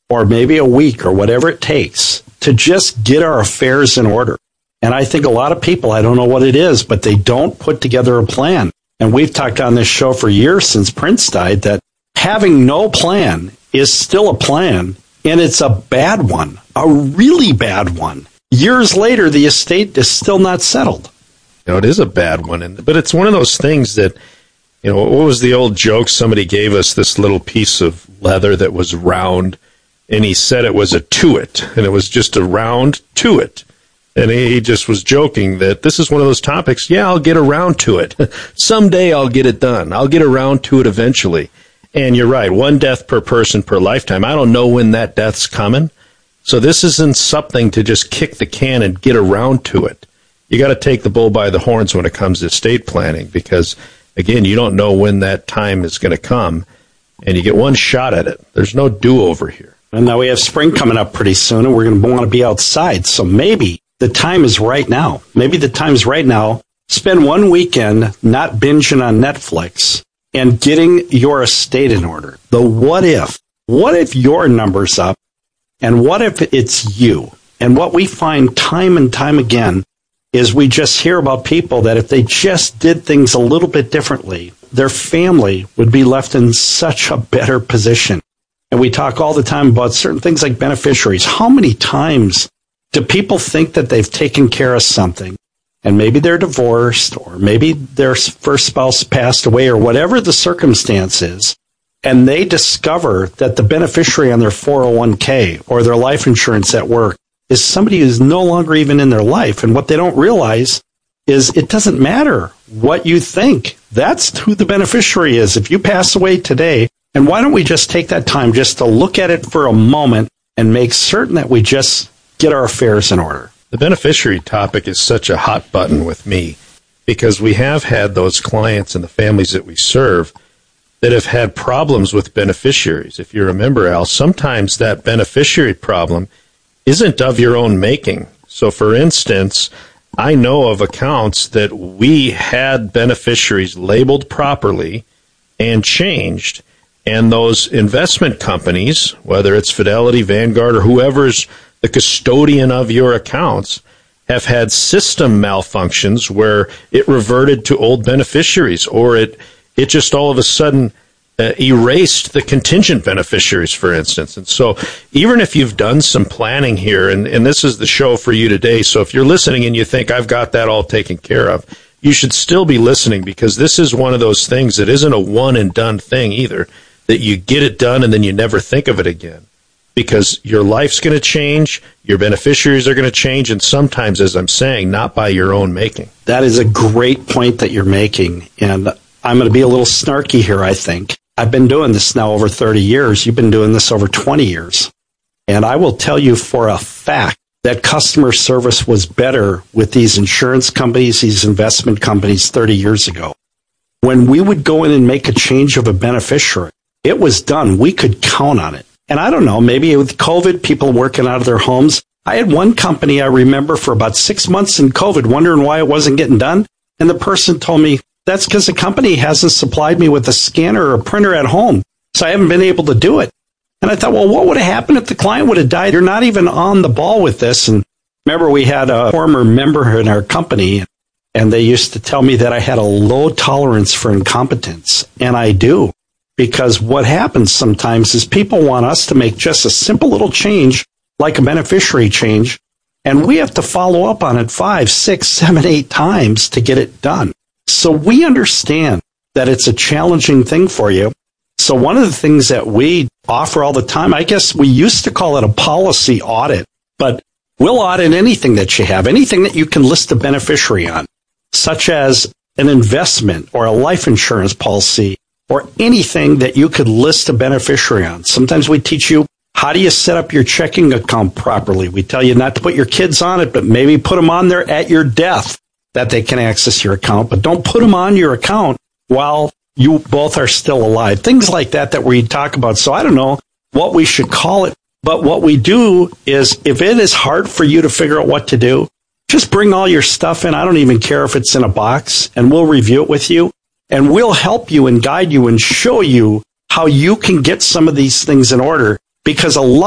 or maybe a week or whatever it takes to just get our affairs in order. And I think a lot of people, I don't know what it is, but they don't put together a plan. And we've talked on this show for years since Prince died that having no plan is still a plan, and it's a bad one, a really bad one. Years later, the estate is still not settled. It is a bad one, but it's one of those things that, what was the old joke? Somebody gave us this little piece of leather that was round, and he said it was a tuit, and it was just a round tuit. And he just was joking that this is one of those topics, I'll get around to it. Someday I'll get it done. I'll get around to it eventually. And you're right, 1 death per person per lifetime. I don't know when that death's coming. So this isn't something to just kick the can and get around to it. You got to take the bull by the horns when it comes to estate planning because, again, you don't know when that time is going to come, and you get one shot at it. There's no do-over here. And now we have spring coming up pretty soon, and we're going to want to be outside. So maybe the time is right now. Maybe the time's right now. Spend one weekend not binging on Netflix and getting your estate in order. The what if. What if your number's up? And what if it's you? And what we find time and time again is we just hear about people that if they just did things a little bit differently, their family would be left in such a better position. And we talk all the time about certain things like beneficiaries. How many times do people think that they've taken care of something, and maybe they're divorced, or maybe their first spouse passed away, or whatever the circumstance is, and they discover that the beneficiary on their 401k or their life insurance at work is somebody who's no longer even in their life. And what they don't realize is it doesn't matter what you think. That's who the beneficiary is. If you pass away today, and why don't we just take that time just to look at it for a moment and make certain that we just get our affairs in order? The beneficiary topic is such a hot button with me because we have had those clients and the families that we serve that have had problems with beneficiaries. If you remember, Al, sometimes that beneficiary problem isn't of your own making. So, for instance, I know of accounts that we had beneficiaries labeled properly and changed, and those investment companies, whether it's Fidelity, Vanguard, or whoever's the custodian of your accounts, have had system malfunctions where it reverted to old beneficiaries, or it just all of a sudden erased the contingent beneficiaries, for instance. And so even if you've done some planning here, and this is the show for you today, so if you're listening and you think I've got that all taken care of, you should still be listening because this is one of those things that isn't a one and done thing either, that you get it done and then you never think of it again. Because your life's going to change, your beneficiaries are going to change, and sometimes, as I'm saying, not by your own making. That is a great point that you're making, and I'm going to be a little snarky here, I think. I've been doing this now over 30 years. You've been doing this over 20 years. And I will tell you for a fact that customer service was better with these insurance companies, these investment companies 30 years ago. When we would go in and make a change of a beneficiary, it was done. We could count on it. And I don't know, maybe with COVID, people working out of their homes. I had one company I remember for about 6 months in COVID wondering why it wasn't getting done. And the person told me, that's because the company hasn't supplied me with a scanner or a printer at home, so I haven't been able to do it. And I thought, well, what would have happened if the client would have died? You're not even on the ball with this. And remember, we had a former member in our company, and they used to tell me that I had a low tolerance for incompetence. And I do, because what happens sometimes is people want us to make just a simple little change, like a beneficiary change, and we have to follow up on it 5, 6, 7, 8 times to get it done. So we understand that it's a challenging thing for you. So one of the things that we offer all the time, I guess we used to call it a policy audit, but we'll audit anything that you have, anything that you can list a beneficiary on, such as an investment or a life insurance policy or anything that you could list a beneficiary on. Sometimes we teach you how do you set up your checking account properly. We tell you not to put your kids on it, but maybe put them on there at your death, that they can access your account, but don't put them on your account while you both are still alive. Things like that we talk about. So I don't know what we should call it, but what we do is if it is hard for you to figure out what to do, just bring all your stuff in. I don't even care if it's in a box, and we'll review it with you, and we'll help you and guide you and show you how you can get some of these things in order, because a lot